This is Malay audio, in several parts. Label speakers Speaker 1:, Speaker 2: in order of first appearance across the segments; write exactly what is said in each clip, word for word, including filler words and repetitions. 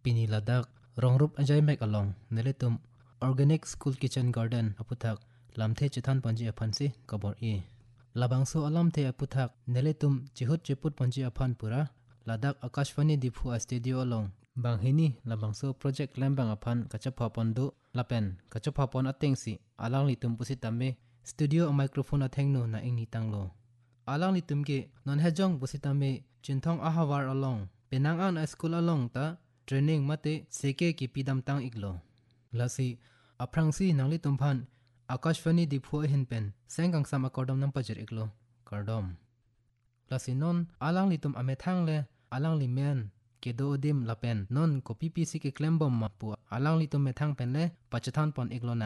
Speaker 1: pini ladak rongrop ajai mek along neletum organic school kitchen garden aputhak lamthe chithan panji aphansi kabor e labangso alamthe aputhak neletum chihut chiput panji aphan pura ladak akashvani diphu studio along banghini labangso project lembang aphan kachapha pondu lapen kachapha pon atengsi alang litum pusitame studio a microphone athengno na ingni tanglo alang litum ke non hejong pusitame chinthong ahawar along penang an school along ta training mate seke ki pidam tang iglo lasi aprangsi nangli tumphan akashvani diphu hin pen senggang sam akordom nam pajer iglo kardom lasi non alang litum amethang le alang limen kedo dim lapen non ko ppc ke klembom ma pu alang litum methang pen le pachathan pon iglona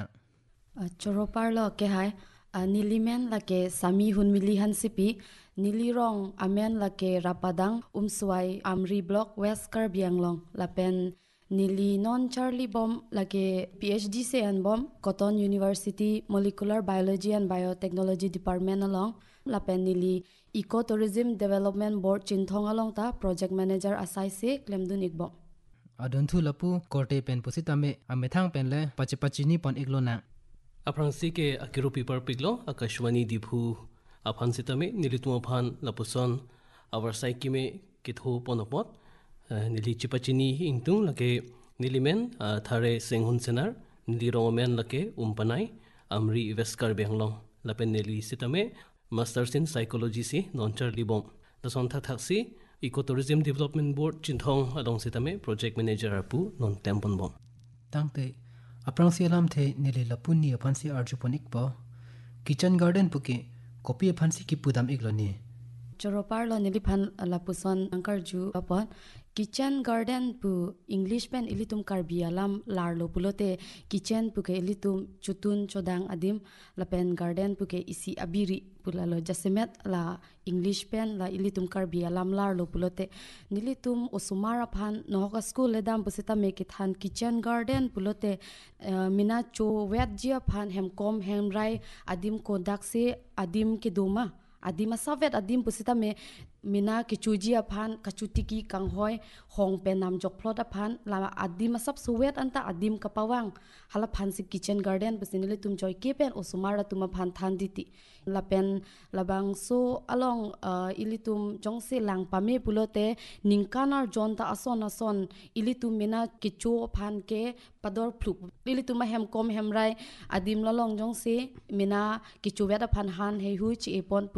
Speaker 2: choropar lo ke hai nilimen la ke sami hun mili han sipi nilirong amen la ke rapadang umswai amri block west karbianglong lapen nili non charlie bom la ke phd se an bom cotton university molecular biology and biotechnology department along lapen nili ecotourism development board chinthong along ta project manager asai se klemdun ikbom
Speaker 1: adon thu lapu korte pen pusitame amethang pen le pachipachini pon iglona
Speaker 3: aprangsi ke akiru paper piglo akashwani diphu aphan sitame nilitu aphan lapuson our saikime kitho ponopot nili chipachini ingtung lake nilimen thare senghun senar niliromen lake umpanai amri veskar benglong lapen nili sitame masters in psychology si nonchar libom the sontha thaksi ecotourism development board chinthong along sitame project manager apu non tempon bom
Speaker 1: tangte aprangsi alam the nili lapuni aphansi arjuponik po kitchen garden puke copy aphansi ki pudam igloni
Speaker 2: choropar lo niliphan lapuson angkar ju apon kitchen garden pu english pen ilitum karbi alam larlo pulote kitchen puke ilitum chutun chodang adim lapen garden puke isi abiri pulalo jasemet la english pen la ilitum karbi alam larlo pulote nilitum osumara phan noka school ledam pusita mekithan kitchen garden pulote uh, mina cho wet jia phan hemkom hemrai adim kodak se adim ke doma adim asavet adim pusita me mina kichuji aphan kachutiki kanghoi hong penam jokplot aphan lama adim asap suwet anta adim kapawang hala phan si kitchen garden pusinile tum joy kepen osumara tuma phan than diti lapen labang so along uh, ilitum jongse lang pame pulote ningkanar jonta ason ason ilitum mina kichu phan ke pador phluk ilitum hem kom hemrai adim lalong jongse mina kichu wet aphan han he hu chi epon